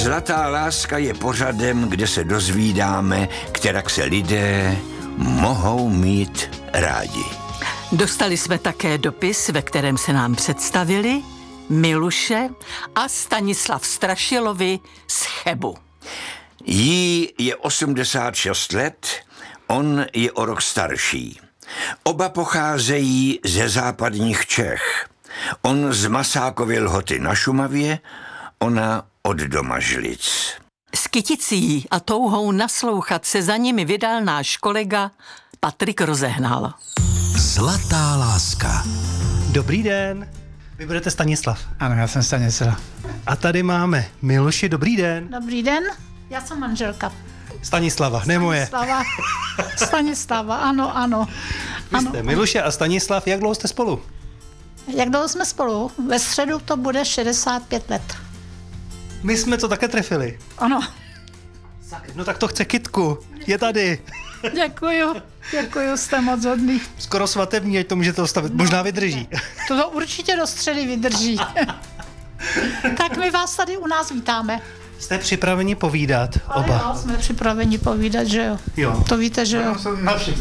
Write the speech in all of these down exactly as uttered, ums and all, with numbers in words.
Zlatá láska je pořadem, kde se dozvídáme, kterak se lidé mohou mít rádi. Dostali jsme také dopis, ve kterém se nám představili Miluše a Stanislav Strašilovi z Chebu. Jí je osmdesát šest let, on je o rok starší. Oba pocházejí ze západních Čech. On z Masákovy Lhoty na Šumavě, ona od Domažlic. S kyticí a touhou naslouchat se za nimi vydal náš kolega Patrik Rozehnal. Zlatá láska. Dobrý den, vy budete Stanislav. Ano, já jsem Stanislav. A tady máme Miluši, dobrý den. Dobrý den, já jsem manželka. Stanislava, ne moje. Stanislava, Stanislava, ano, ano. Vy ano. jste Miluše a Stanislav, jak dlouho jste spolu? Jak dlouho jsme spolu? Ve středu to bude šedesát pět let. My jsme to také trefili. Ano. No tak to chce kytku, je tady. Děkuju, děkuju, jste moc hodný. Skoro svatební, ať to můžete ostavit, možná vydrží. To, to určitě do středy vydrží. Tak my vás tady u nás vítáme. Jste připraveni povídat Ale oba? jo, jsme připraveni povídat, že jo. Jo. To víte, že jo. Na všechno.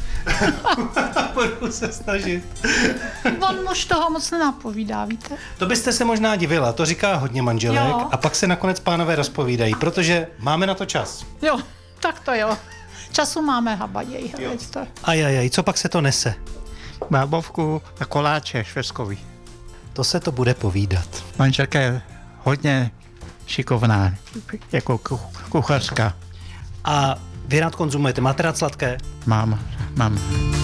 Budu se snažit. On muž toho moc nenapovídá, víte. To byste se možná divila, to říká hodně manželek Jo. a pak se nakonec pánové rozpovídají, protože máme na to čas. Jo, tak to jo. Času máme habaděj. To. Ajajaj, co pak se to nese? Bábovku a koláče švestkový. To se to bude povídat. Manželka je hodně šikovná, jako kuchařka. A vy rád konzumujete, máte rád sladké? Mám, mám.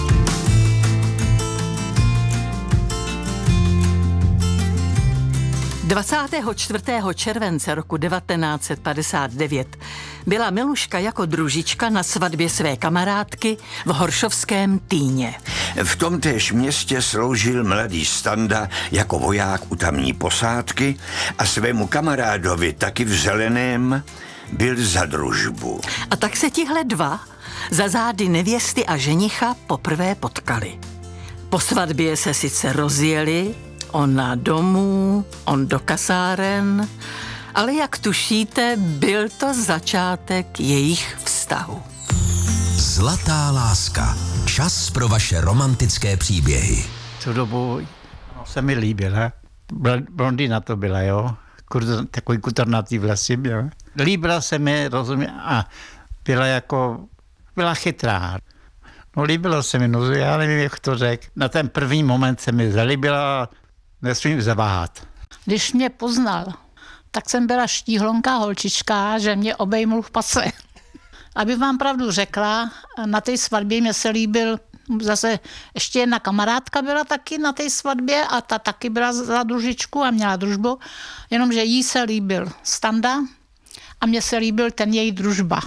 dvacátého čtvrtého července roku devatenáct set padesát devět byla Miluška jako družička na svatbě své kamarádky v Horšovském Týně. V tomtéž městě sloužil mladý Standa jako voják u tamní posádky a svému kamarádovi taky v Zeleném byl za družbu. A tak se tihle dva za zády nevěsty a ženicha poprvé potkali. Po svatbě se sice rozjeli, ona domů, on do kasáren, ale jak tušíte, byl to začátek jejich vztahu. Zlatá láska. Čas pro vaše romantické příběhy. Tu dobu se mi líbila. Blondýna to byla, jo. Kur, takový kutornatý vlasy měla. Líbila se mi, rozumím, a byla jako, byla chytrá. No líbilo se mi, no já nevím, jak to řekl. Na ten první moment se mi zalíbila, nesmím zaváhat. Když mě poznal, tak jsem byla štíhlonká holčička, že mě obejmul v pase. Aby vám pravdu řekla, na té svatbě mě se líbil, zase ještě jedna kamarádka byla taky na té svatbě a ta taky byla za družičku a měla družbu, jenomže jí se líbil Standa a mně se líbil ten její družba.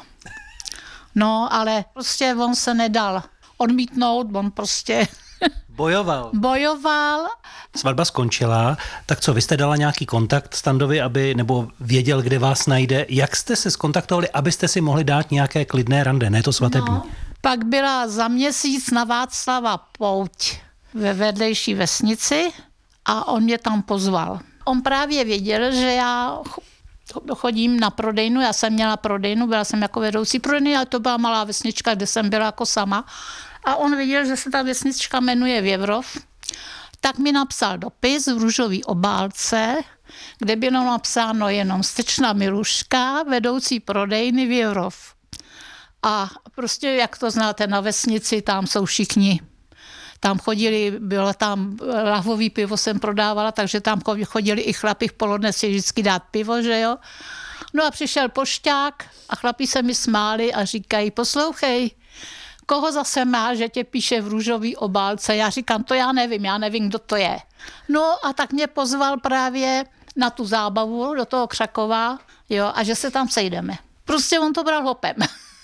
No, ale prostě on se nedal odmítnout, on prostě Bojoval. bojoval. Svatba skončila, tak co, vy jste dala nějaký kontakt Standovi, aby, nebo věděl, kde vás najde. Jak jste se skontaktovali, abyste si mohli dát nějaké klidné rande, ne to svatební? No, pak byla za měsíc na Václava pouť ve vedlejší vesnici a on mě tam pozval. On právě věděl, že já chodím na prodejnu, já jsem měla prodejnu, byla jsem jako vedoucí prodejny, ale to byla malá vesnička, kde jsem byla jako sama. A on viděl, že se ta vesnička jmenuje Věvrov, tak mi napsal dopis v růžové obálce, kde bylo napsáno jenom Stečna Miluška, vedoucí prodejny Věvrov. A prostě, jak to znáte, na vesnici, tam jsou všichni. Tam chodili, bylo tam lahvový pivo jsem prodávala, takže tam chodili i chlapi v poledne si vždycky dát pivo, že jo. No a přišel pošťák a chlapi se mi smáli a říkají, poslouchej, koho zase má, že tě píše v růžový obálce? Já říkám, to já nevím, já nevím, kdo to je. No a tak mě pozval právě na tu zábavu do toho Křakova, jo, a že se tam sejdeme. Prostě on to bral hopem.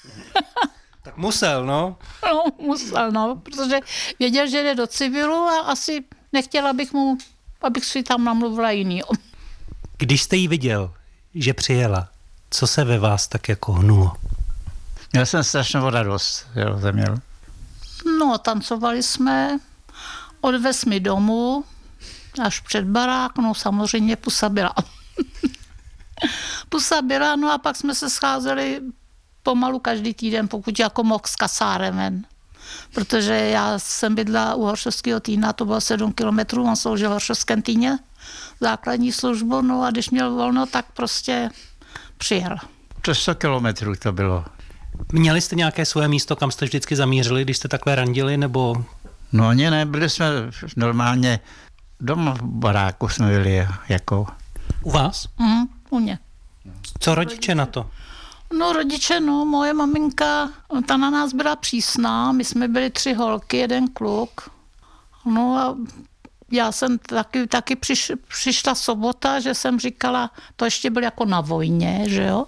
Tak musel, no. No, musel, no, protože věděl, že jde do civilu a asi nechtěla bych mu, abych si tam namluvila jiný. Když jste jí viděl, že přijela, co se ve vás tak jako hnulo? Měl jsem strašnou radost, jo, jsem měl. No, tancovali jsme, odvez mi domů, až před barák, no samozřejmě pusa byla. pusa byla, no a pak jsme se scházeli pomalu každý týden, pokud jako mohl s kasárem ven. Protože já jsem bydla u Horšovského Týna, to bylo sedm kilometrů, on sloužil v Horšovském Týně, základní službu, no a když měl volno, tak prostě přijel. Přes sto kilometrů to bylo. Měli jste nějaké svoje místo, kam jste vždycky zamířili, když jste takhle randili, nebo... No ani ne, byli jsme normálně doma v baráku jsme byli jako... U vás? Mhm, u mě. Co rodiče na to? No rodiče, no, moje maminka, ta na nás byla přísná, my jsme byli tři holky, jeden kluk. No a já jsem taky, taky přiš, přišla sobota, že jsem říkala, to ještě byl jako na vojně, že jo.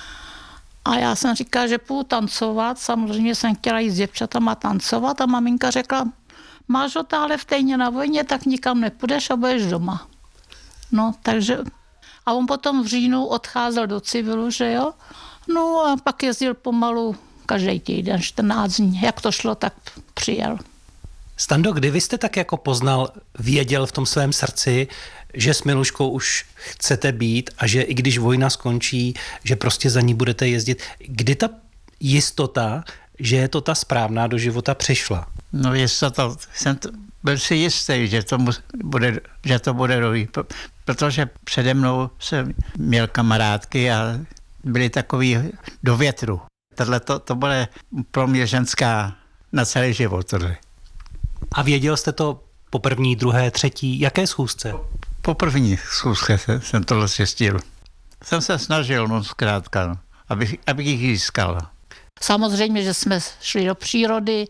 A já jsem říkala, že půjdu tancovat, samozřejmě jsem chtěla jít s děvčatama tancovat a maminka řekla, máš ho táhle v týdně na vojně, tak nikam nepůjdeš a budeš doma. No, takže... A on potom v říjnu odcházel do civilu, že jo. No a pak jezdil pomalu každý týden, čtrnáct dní. Jak to šlo, tak přijel. Stando, kdy vy jste tak jako poznal, věděl v tom svém srdci, že s Miluškou už chcete být a že i když vojna skončí, že prostě za ní budete jezdit. Kdy ta jistota, že je to ta správná do života, přišla? No jistota, jsem to, byl si jistý, že to, bude, že to bude dobrý, protože přede mnou jsem měl kamarádky a byly takový do větru. Tohle to, to bude pro mě ženská na celý život. Tohle. A věděl jste to po první, druhé, třetí, jaké schůzce? Po první schůzce jsem tohle zjistil. Jsem se snažil, no zkrátka, no, abych, abych jich získal. Samozřejmě, že jsme šli do přírody,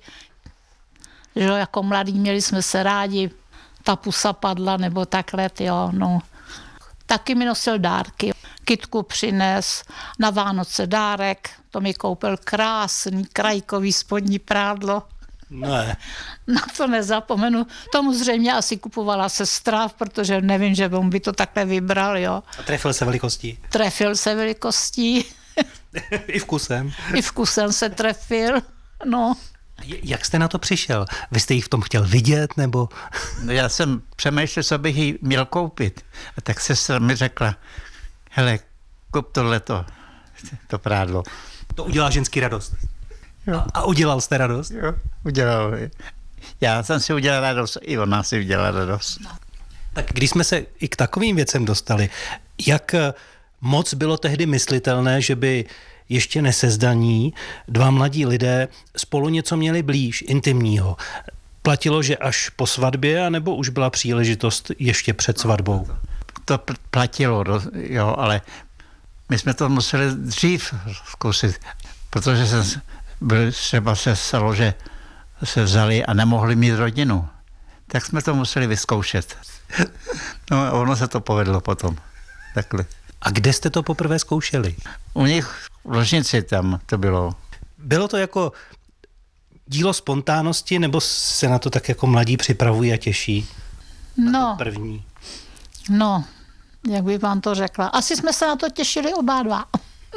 že jako mladí měli jsme se rádi, ta pusa padla nebo takhle, jo, no. Taky mi nosil dárky. Kytku přines, na Vánoce dárek, to mi koupil krásný krajkový spodní prádlo. Ne. Na to nezapomenu. Tomu zřejmě asi kupovala sestra, protože nevím, že on by to takhle vybral, jo. A trefil se velikostí? Trefil se velikostí. I vkusem? I vkusem se trefil, no. Jak jste na to přišel? Vy jste ji v tom chtěl vidět, nebo? No já jsem přemýšlel, co bych jí měl koupit. A tak sestra mi řekla, hele, kup tohleto, to prádlo. To udělá ženský radost. Jo. A, a udělal jste radost? Jo, udělal. Já jsem si udělal radost, i ona si udělala radost. No. Tak když jsme se i k takovým věcem dostali, jak moc bylo tehdy myslitelné, že by ještě nesezdaní dva mladí lidé spolu něco měli blíž, intimního? Platilo, že až po svatbě, anebo už byla příležitost ještě před svatbou? To platilo, jo, ale my jsme to museli dřív zkusit, protože jsem byl, třeba se stalo, že se vzali a nemohli mít rodinu. Tak jsme to museli vyzkoušet. No a ono se to povedlo potom. Takhle. A kde jste to poprvé zkoušeli? U nich v ložnici tam to bylo. Bylo to jako dílo spontánnosti, nebo se na to tak jako mladí připravují a těší? No, První. no, jak bych vám to řekla. Asi jsme se na to těšili oba dva.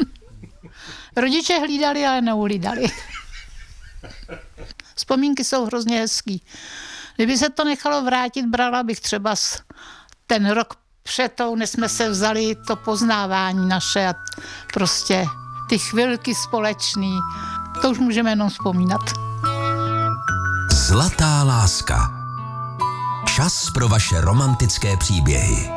Rodiče hlídali, ale neuhlídali. Vzpomínky jsou hrozně hezký. Kdyby se to nechalo vrátit, brala bych třeba ten rok před tou, než jsme se vzali, to poznávání naše a prostě ty chvilky společný. To už můžeme jenom vzpomínat. Zlatá láska. Čas pro vaše romantické příběhy.